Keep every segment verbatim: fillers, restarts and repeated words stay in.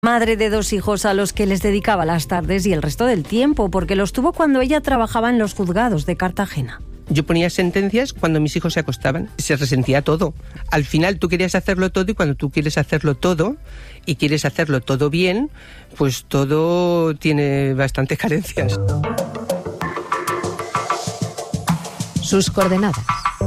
Madre de dos hijos a los que les dedicaba las tardes y el resto del tiempo, porque los tuvo cuando ella trabajaba en los juzgados de Cartagena. Yo ponía sentencias cuando mis hijos se acostaban. Se resentía todo. Al final tú querías hacerlo todo y cuando tú quieres hacerlo todo y quieres hacerlo todo bien, pues todo tiene bastantes carencias. Sus coordenadas.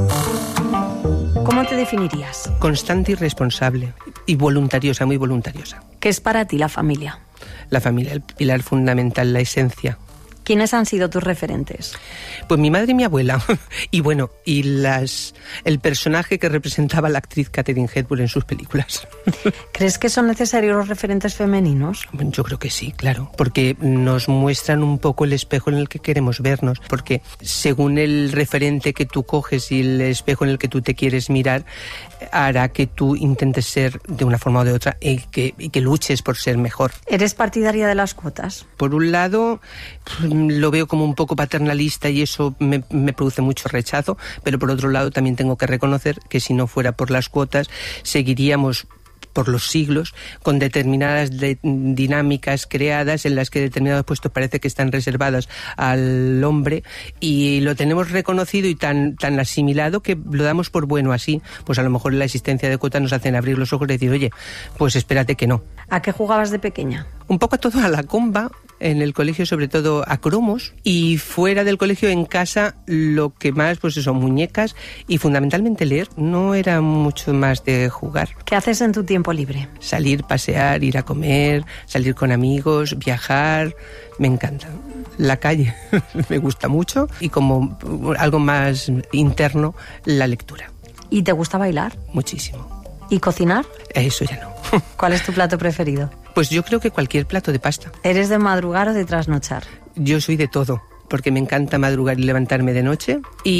¿Cómo te definirías? Constante y responsable. Y voluntariosa, muy voluntariosa. ¿Qué es para ti la familia? La familia, el pilar fundamental, la esencia. ¿Quiénes han sido tus referentes? Pues mi madre y mi abuela. Y bueno, y las el personaje que representaba la actriz Katharine Hepburn en sus películas. ¿Crees que son necesarios los referentes femeninos? Yo creo que sí, claro, porque nos muestran un poco el espejo en el que queremos vernos, porque según el referente que tú coges y el espejo en el que tú te quieres mirar, hará que tú intentes ser de una forma o de otra y que, y que luches por ser mejor. ¿Eres partidaria de las cuotas? Por un lado, lo veo como un poco paternalista y eso me, me produce mucho rechazo, pero por otro lado también tengo que reconocer que si no fuera por las cuotas seguiríamos por los siglos con determinadas de, dinámicas creadas en las que determinados puestos parece que están reservados al hombre y lo tenemos reconocido y tan, tan asimilado que lo damos por bueno así. Pues a lo mejor la existencia de cuotas nos hacen abrir los ojos y decir, oye, pues espérate que no. ¿A qué jugabas de pequeña? Un poco a todo, a la comba, en el colegio sobre todo a cromos y fuera del colegio en casa lo que más pues son muñecas y fundamentalmente leer. No era mucho más de jugar. ¿Qué haces en tu tiempo libre? Salir, pasear, ir a comer, salir con amigos, viajar, me encanta. La calle me gusta mucho y como algo más interno, la lectura. ¿Y te gusta bailar? Muchísimo. ¿Y cocinar? Eso ya no. ¿Cuál es tu plato preferido? Pues yo creo que cualquier plato de pasta. ¿Eres de madrugar o de trasnochar? Yo soy de todo, porque me encanta madrugar y levantarme de noche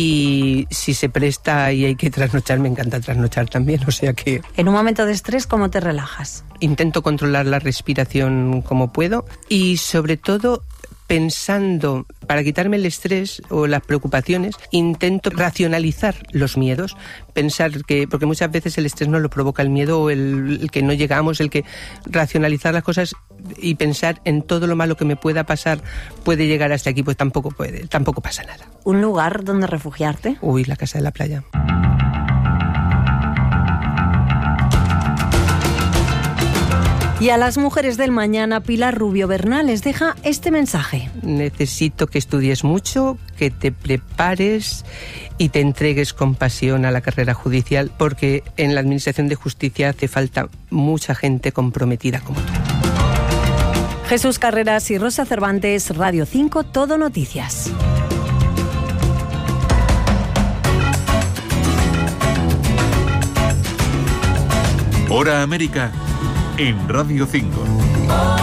y si se presta y hay que trasnochar, me encanta trasnochar también, o sea que... En un momento de estrés, ¿cómo te relajas? Intento controlar la respiración como puedo y sobre todo pensando, para quitarme el estrés o las preocupaciones, intento racionalizar los miedos, pensar que, porque muchas veces el estrés nos lo provoca el miedo o el, el que no llegamos, el que racionalizar las cosas y pensar en todo lo malo que me pueda pasar puede llegar hasta aquí, pues tampoco puede, tampoco pasa nada. ¿Un lugar donde refugiarte? Uy, la casa de la playa. Y a las mujeres del mañana, Pilar Rubio Bernal les deja este mensaje. Necesito que estudies mucho, que te prepares y te entregues con pasión a la carrera judicial, porque en la Administración de Justicia hace falta mucha gente comprometida como tú. Jesús Carreras y Rosa Cervantes, Radio cinco, Todo Noticias. Hora América en Radio cinco.